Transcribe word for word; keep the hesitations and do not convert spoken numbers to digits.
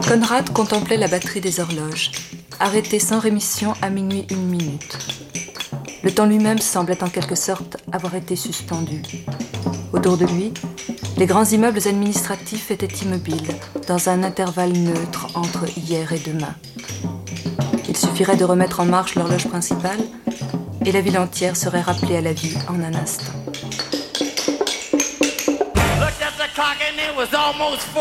Conrad contemplait la batterie des horloges, arrêtée sans rémission à minuit une minute. Le temps lui-même semblait en quelque sorte avoir été suspendu. Autour de lui, les grands immeubles administratifs étaient immobiles, dans un intervalle neutre entre hier et demain. Il suffirait de remettre en marche l'horloge principale et la ville entière serait rappelée à la vie en un instant.